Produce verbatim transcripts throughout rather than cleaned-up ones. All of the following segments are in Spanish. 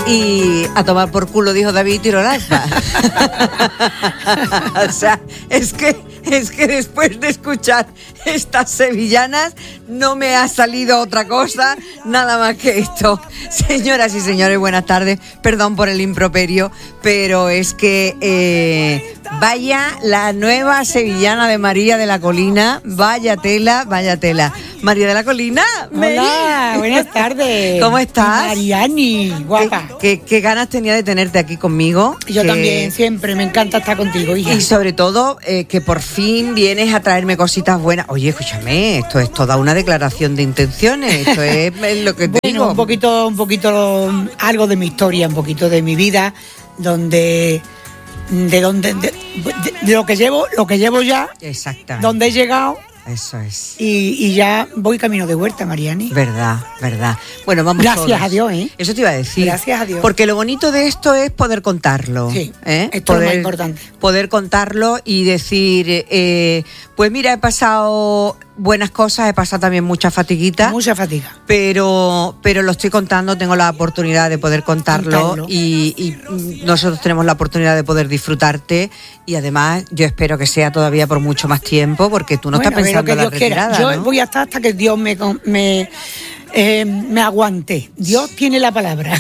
y a tomar por culo, dijo David, y tiró el alza. O sea, es que, es que después de escuchar estas sevillanas no me ha salido otra cosa, nada más que esto. Señoras y señores, buenas tardes. Perdón por el improperio, pero es que eh, vaya la nueva sevillana de María de la Colina. Vaya tela, vaya tela. María de la Colina. Hola, Meli. buenas tardes. ¿Cómo estás? Mariani, guapa. ¿Qué, qué, qué ganas tenía de tenerte aquí conmigo? Yo que... también, siempre me encanta estar contigo, hija. Y sobre todo, eh, que por fin vienes a traerme cositas buenas. Oye, escúchame, esto es toda una declaración de intenciones. Esto es lo que te bueno, digo. un poquito, un poquito, algo de mi historia, un poquito de mi vida, donde, de donde, de, de, de lo que llevo, lo que llevo ya, exactamente, donde he llegado. Eso es. Y, y ya voy camino de vuelta, Mariani. Verdad, verdad. Bueno, vamos Gracias todos. a Dios, ¿eh? Eso te iba a decir. Gracias a Dios. Porque lo bonito de esto es poder contarlo. Sí, ¿eh? esto poder, es lo más importante. Poder contarlo y decir, eh, pues mira, he pasado buenas cosas, he pasado también mucha fatiguita. Mucha fatiga. Pero, pero lo estoy contando, tengo la oportunidad de poder contarlo, Contarlo. Y, y nosotros tenemos la oportunidad de poder disfrutarte y además yo espero que sea todavía por mucho más tiempo porque tú no Bueno, estás pensando que en la Dios quiera. retirada, Yo ¿no? voy a estar hasta que Dios me, me, eh, me aguante. Dios tiene la palabra.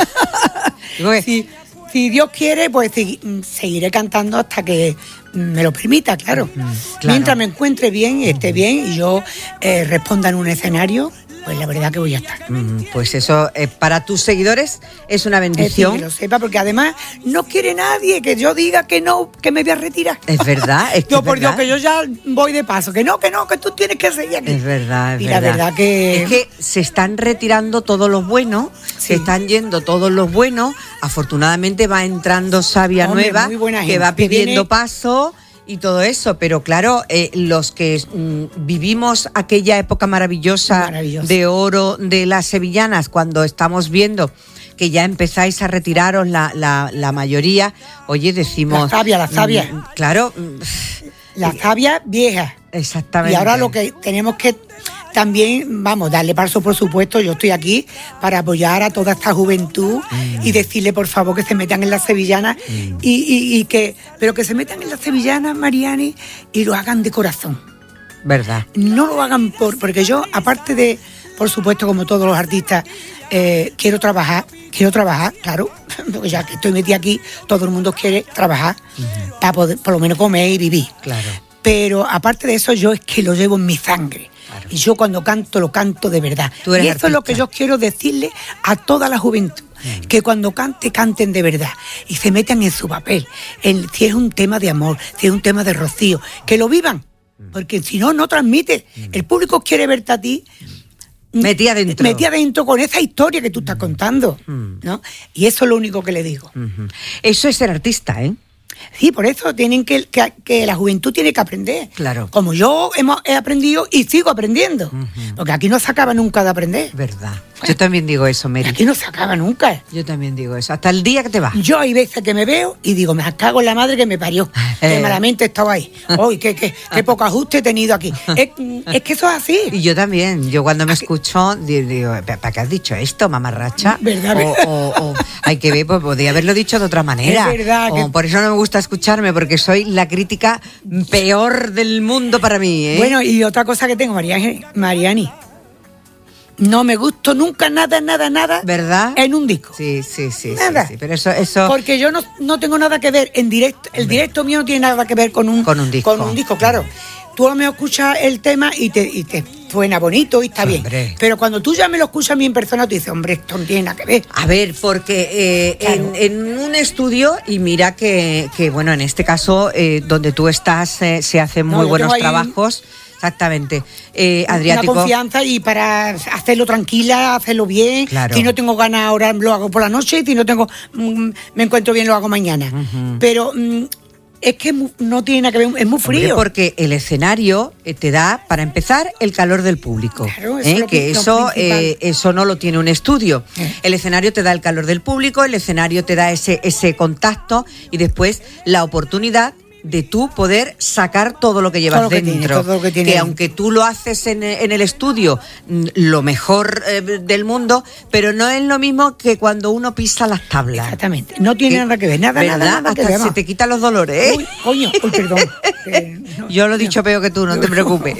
Digo que- si, si Dios quiere, pues segui- seguiré cantando hasta que me lo permita, claro. claro. Mientras me encuentre bien, esté bien y yo eh, responda en un escenario, pues la verdad que voy a estar. Mm, Pues eso, eh, para tus seguidores es una Es decir, bendición. que lo sepa, porque además no quiere nadie que yo diga que no, que me voy a retirar. Es verdad, es que No, es por Dios, verdad. que yo ya voy de paso, que no, que no, que tú tienes que seguir aquí. Es verdad, es y verdad. la verdad que... Es que se están retirando todos los buenos, Sí. se están yendo todos los buenos. Afortunadamente va entrando savia Hombre, nueva muy buena que gente, va que pidiendo viene- paso y todo eso. Pero claro, eh, los que mm, vivimos aquella época maravillosa, Maravillosa. de oro de las sevillanas, cuando estamos viendo que ya empezáis a retiraros la, la, la mayoría, oye, decimos... La savia, la savia. mm, claro, mm, La savia vieja. exactamente. Y ahora lo que tenemos que también, vamos, darle paso, por supuesto, yo estoy aquí para apoyar a toda esta juventud Mm. y decirle, por favor, que se metan en las sevillanas Mm. y, y, y que, pero que se metan en las sevillanas, Mariani, y lo hagan de corazón. Verdad. No lo hagan por, porque yo, aparte de, por supuesto, como todos los artistas, eh, quiero trabajar, quiero trabajar, claro, porque ya que estoy metida aquí, todo el mundo quiere trabajar para poder, por lo menos comer y vivir. Claro. Pero aparte de eso, yo es que lo llevo en mi sangre. Claro. Y yo cuando canto, lo canto de verdad. Tú eres Y eso es lo que artista. yo quiero decirle a toda la juventud. Que cuando cante, canten de verdad. Y se metan en su papel. En, si es un tema de amor, si es un tema de rocío. Que lo vivan. Porque si no, no transmite. El público quiere verte a ti Metí adentro. metí adentro con esa historia que tú estás contando, ¿no? Y eso es lo único que le digo. Ujú. Eso es ser artista, ¿eh? Sí, por eso tienen que, que, que la juventud tiene que aprender. Claro. Como yo hemos, he aprendido y sigo aprendiendo. Porque aquí no se acaba nunca de aprender. Verdad. Yo también digo eso, Mary. Aquí no se acaba nunca. Yo también digo eso. Hasta el día que te vas. Yo hay veces que me veo y digo, me cago en la madre que me parió. Que Eh. malamente estaba ahí. Uy, qué, qué, qué poco ajuste he tenido aquí. Es, es que eso es así. Y yo también. Yo cuando me escucho, di- digo, ¿para qué has dicho esto, mamarracha? ¿Verdad? O, o, o hay que ver, pues podría haberlo dicho de otra manera. Es verdad O que- por eso no me gusta escucharme, porque soy la crítica peor del mundo para mí, ¿eh? Bueno, y otra cosa que tengo, Mariani, Mariani. No me gustó nunca nada, nada, nada. ¿Verdad? En un disco. Sí, sí, sí, sí, Nada. sí. Pero eso, eso. Porque yo no, no tengo nada que ver en directo. El directo mío no tiene nada que ver con un, Con un disco. Con un disco, claro. Tú me escuchas el tema y te, y te suena bonito y está Sí, bien. hombre. Pero cuando tú ya me lo escuchas a mí en persona, tú dices, hombre, esto no tiene nada que ver. A ver, porque eh, Claro. en, en un estudio, y mira que, que bueno, en este caso, eh, donde tú estás, eh, se hacen No, muy yo buenos tengo ahí trabajos. Exactamente. Eh, Una Adriático. confianza y para hacerlo tranquila, hacerlo bien. Claro. Si no tengo ganas ahora, lo hago por la noche. Si no tengo, mm, me encuentro bien, lo hago mañana. Ujú. Pero mm, es que mu- no tiene nada que ver, es muy Hombre, frío. porque el escenario eh, te da, para empezar, el calor del público. Claro, eso ¿eh? es lo que pri- lo eso, principal. eh, eso no lo tiene un estudio. Eh. El escenario te da el calor del público, el escenario te da ese, ese contacto y después la oportunidad de tú poder sacar todo lo que llevas Todo lo que dentro. tiene, todo lo que tiene que dentro. aunque tú lo haces en, en el estudio mm, lo mejor eh, del mundo, pero no es lo mismo que cuando uno pisa las tablas. Exactamente. No tiene Que- nada que ver, nada, ¿verdad? nada, nada que Hasta ver. se te quitan los dolores, ¿eh? Uy, coño, uy, perdón. Eh, no, Yo lo he no. dicho peor que tú, no te preocupes.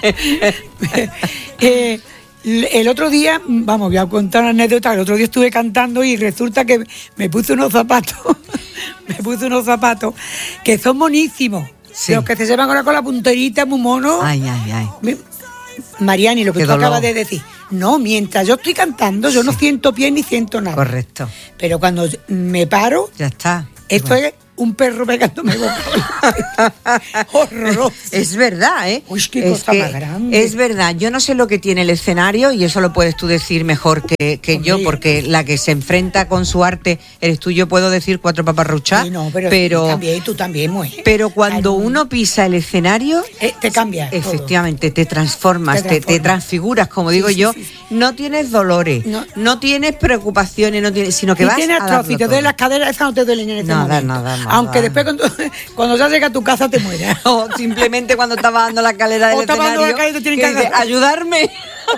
Eh, el otro día, vamos, voy a contar una anécdota. El otro día estuve cantando y resulta que me puse unos zapatos, me puse unos zapatos que son monísimos. Sí. Los que se llevan ahora con la punterita, muy mono. Ay, ay, ay. Mi- Mariani, lo que Qué tú dolor. acabas de decir. No, mientras yo estoy cantando, yo no siento pie ni siento nada. Correcto. Pero cuando me paro, Ya está. esto Bueno. es un perro pegándome boca. Horroroso. Es verdad, ¿eh? Uy, qué es cosa que más grande. Es verdad. Yo no sé lo que tiene el escenario y eso lo puedes tú decir mejor que, que yo, Hombre. porque la que se enfrenta con su arte eres tú. Yo puedo decir cuatro paparruchas, Sí, no, pero, pero, sí, también, tú también, muy. pero cuando Ay, uno pisa el escenario, eh, te cambia. todo. efectivamente, te transformas, Te te, te transformas. transfiguras, como Sí, digo sí, yo. sí, sí. No tienes dolores, no, No. tienes preocupaciones, no tienes, sino que Si vas tienes a darlo artrosis, te todo. duelen las caderas, esas no te duelen en ese Nada, momento. nada, nada. Aunque después cuando, cuando ya llega a tu casa te mueras. O simplemente cuando estás bajando la escalera del O estás bajando la escenario, escalera y te tienen que que dices, agarrar. ayudarme.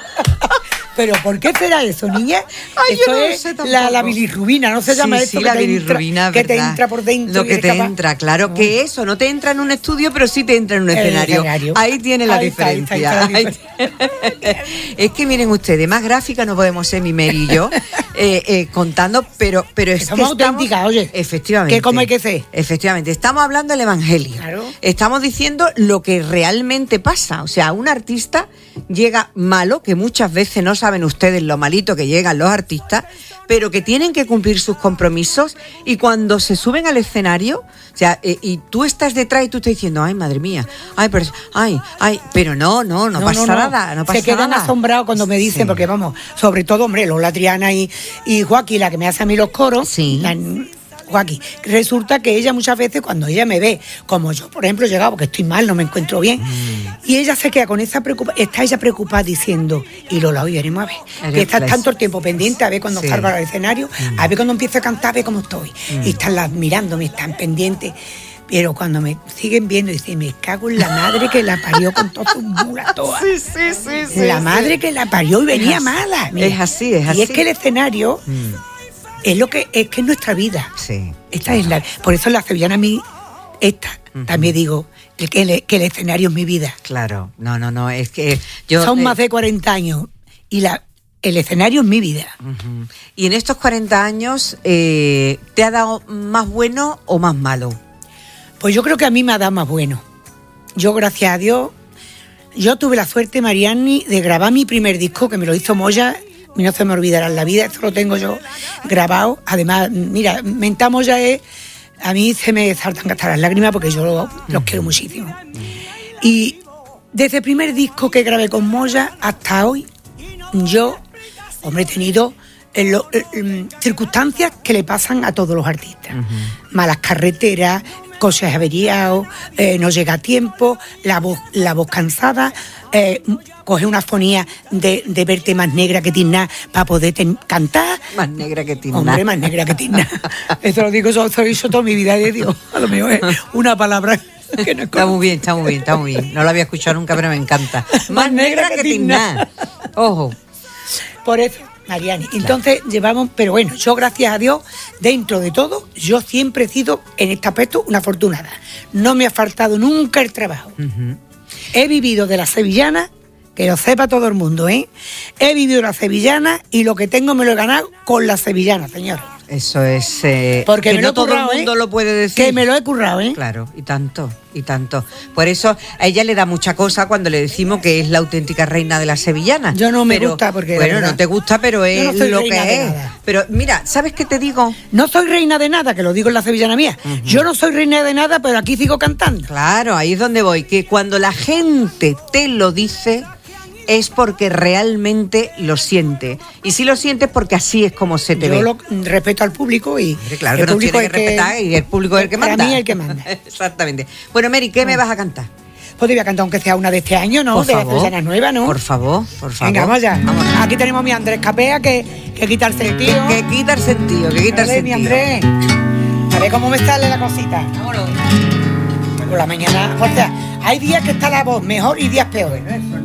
Pero ¿por qué será eso, niña? Ay, yo Eso no lo es sé tampoco. la, la bilirrubina, ¿no se llama sí, esto? sí, que la te entra- bilirrubina, que te ¿verdad? entra por dentro. Lo y que eres te capaz- entra, claro, Ay. que eso no te entra en un estudio, pero sí te entra en un En el escenario. escenario. Ahí tiene la Ahí está, ahí está, ahí está la diferencia. Es que miren ustedes, más gráfica no podemos ser mi Mary y yo eh, eh, contando, pero, pero es Que que somos estamos- auténticas, oye. Efectivamente. Que como hay que ser. Efectivamente, estamos hablando del evangelio. Claro. Estamos diciendo lo que realmente pasa. O sea, un artista llega malo, que muchas veces no saben ustedes lo malito que llegan los artistas, pero que tienen que cumplir sus compromisos y cuando se suben al escenario, o sea, eh, y tú estás detrás y tú estás diciendo, ay, madre mía, ay, pero, ay, ay, pero no, no, no, pasa nada, no pasa Se quedan nada. asombrados cuando me dicen, Sí. porque vamos, sobre todo, hombre, Lola Triana y, y Joaquín, la que me hace a mí los coros, Sí. la- Joaquín, resulta que ella muchas veces cuando ella me ve, como yo, por ejemplo, he llegado porque estoy mal, no me encuentro bien, Mm. y ella se queda con esa preocupación, está ella preocupada diciendo, y Lola, hoy veremos a ver, Eres que estás flex. tanto el tiempo pendiente a ver cuando Sí. salgo al escenario, a ver cuando empiezo a cantar, a ver cómo estoy, y están las mirándome, están pendientes. Pero cuando me siguen viendo, dicen, me cago en la madre que la parió con todas sus mulas todas. Sí, sí, sí, sí, La sí. madre que la parió y venía así, mala. es así, es Y así. es que el escenario Mm, es lo que es que es nuestra vida. sí. Esta es la, por eso la sevillana a mí, esta, también digo, el que, el, que el escenario es mi vida. Claro, no, no, no, es que yo... Son eh, más de cuarenta años y la, el escenario es mi vida. Ujú. Y en estos cuarenta años, eh, ¿te ha dado más bueno o más malo? Pues yo creo que a mí me ha dado más bueno. Yo, gracias a Dios, yo tuve la suerte, Mariani, de grabar mi primer disco, que me lo hizo Moya, y no se me olvidará en la vida, esto lo tengo yo grabado. Además, mira, Menta Moya es, a mí se me saltan hasta las lágrimas porque yo lo- los quiero muchísimo. Y desde el primer disco que grabé con Moya hasta hoy, yo, hombre, he tenido eh, lo- eh, eh, circunstancias que le pasan a todos los artistas. Malas carreteras, cosas averiadas, eh, no llega a tiempo, la voz, la voz cansada, eh, coger una fonía de, de verte más negra que Tina para poder ten- cantar. Más negra que Tina. Hombre, más negra que Tina. Eso lo digo, eso lo he dicho toda mi vida de Dios. A lo mejor es una palabra que no es Está muy bien, está muy bien, está muy bien. No lo había escuchado nunca, pero me encanta. Más negra que Tina. Ojo. Por eso, Mariani. Entonces llevamos, pero bueno, yo gracias a Dios, dentro de todo, yo siempre he sido en este aspecto una afortunada. No me ha faltado nunca el trabajo. Ujú. He vivido de la sevillana, que lo sepa todo el mundo, ¿eh? He vivido de la sevillana y lo que tengo me lo he ganado con la sevillana, señores. Eso es... eh, Porque que me lo no he todo currado, el mundo ¿eh? lo puede decir. Que me lo he currado, ¿eh? Claro, y tanto, y tanto. Por eso a ella le da mucha cosa cuando le decimos que es la auténtica reina de las sevillanas. Yo no me Pero, gusta porque, la Bueno, verdad, no te gusta, pero es yo no soy lo reina que de es. nada. Pero mira, ¿sabes qué te digo? No soy reina de nada, que lo digo en la sevillana mía. Yo no soy reina de nada, pero aquí sigo cantando. Claro, ahí es donde voy, que cuando la gente te lo dice es porque realmente lo siente. Y si lo sientes porque así es como se te Yo ve. lo respeto al público y Hombre, claro el que nos público tiene que es respetar y el público es el que para manda. mí es el que manda. Exactamente. Bueno, Mary, ¿qué me vas a cantar? Pues te voy a cantar aunque sea una de este año, ¿no? Por de favor. las sevillanas nuevas, ¿no? Por favor, por favor. Venga, vamos allá. Vamos. Aquí tenemos a mi Andrés Capea que, que quitarse el tío. Que quita el sentido, que quita el A ver, mi sentido. Andrés. A ver cómo me sale la cosita. Vámonos. por la mañana, o sea, hay días que está la voz mejor y días peores, ¿no?